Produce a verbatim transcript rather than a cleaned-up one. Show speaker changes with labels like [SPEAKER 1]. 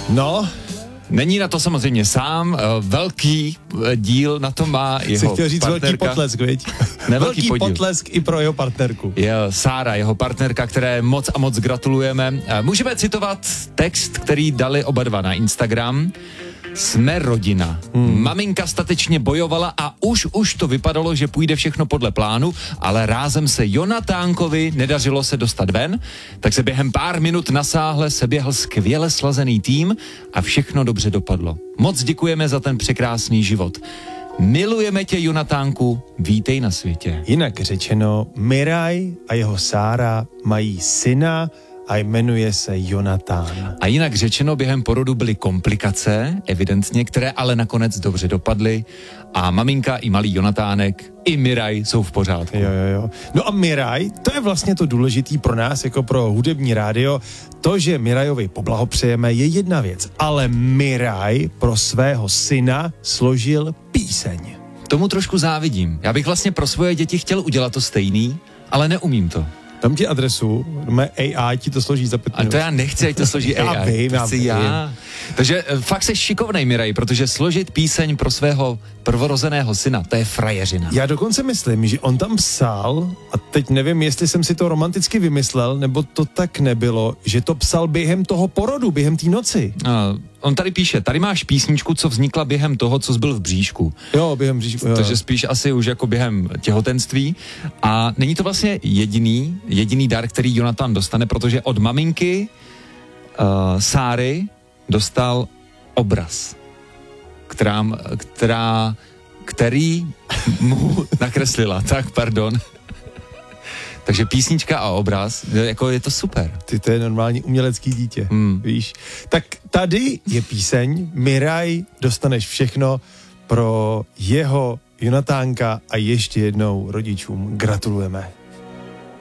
[SPEAKER 1] No,
[SPEAKER 2] není na to samozřejmě sám, velký díl na to má jeho
[SPEAKER 1] Jsi chtěl říct
[SPEAKER 2] partnerka.
[SPEAKER 1] velký potlesk, viď?
[SPEAKER 2] Ne, velký,
[SPEAKER 1] velký
[SPEAKER 2] podíl.
[SPEAKER 1] potlesk i pro jeho partnerku.
[SPEAKER 2] Je Sára, jeho partnerka, které moc a moc gratulujeme. Můžeme citovat text, který dali oba dva na Instagram. Jsme rodina. Hmm. Maminka statečně bojovala a už už to vypadalo, že půjde všechno podle plánu, ale rázem se Jonatánkovi nedařilo se dostat ven, tak se během pár minut na sáhle seběhl skvěle slazený tým a všechno dobře dopadlo. Moc děkujeme za ten překrásný život. Milujeme tě, Jonatánku, vítej na světě.
[SPEAKER 1] Jinak řečeno, Miraj a jeho Sára mají syna a jmenuje se Jonatán.
[SPEAKER 2] A jinak řečeno, během porodu byly komplikace, evidentně, které ale nakonec dobře dopadly a maminka i malý Jonatánek i Miraj jsou v pořádku.
[SPEAKER 1] Jo, jo, jo. No a Miraj, to je vlastně to důležitý pro nás, jako pro hudební rádio. To, že Mirajovi poblahopřejeme, je jedna věc, ale Miraj pro svého syna složil píseň.
[SPEAKER 2] Tomu trošku závidím. Já bych vlastně pro svoje děti chtěl udělat to stejný, ale neumím to.
[SPEAKER 1] Dám ti adresu, mé A I ti to složí za pět minut.
[SPEAKER 2] A to já nechci, ať to složí
[SPEAKER 1] Já
[SPEAKER 2] A I.
[SPEAKER 1] vím, já
[SPEAKER 2] Chci
[SPEAKER 1] vím.
[SPEAKER 2] já. Takže fakt jsi šikovnej, Miraj, protože složit píseň pro svého prvorozeného syna, to je frajeřina.
[SPEAKER 1] Já dokonce myslím, že on tam psal, a teď nevím, jestli jsem si to romanticky vymyslel, nebo to tak nebylo, že to psal během toho porodu, během té noci.
[SPEAKER 2] A on tady píše, tady máš písničku, co vznikla během toho, co jsi byl v bříšku.
[SPEAKER 1] Jo, během bříšku. Jo.
[SPEAKER 2] Takže spíš asi už jako během těhotenství. A není to vlastně jediný, jediný dar, který Jonatán dostane, protože od maminky uh, Sáry dostal obraz, která, která, který mu nakreslila. Tak, pardon. Takže písnička a obraz, jako je to super.
[SPEAKER 1] Ty, to je normální umělecký dítě,
[SPEAKER 2] Hmm.
[SPEAKER 1] víš. Tak tady je píseň, Miraj, dostaneš všechno pro jeho Jonatánka a ještě jednou rodičům gratulujeme.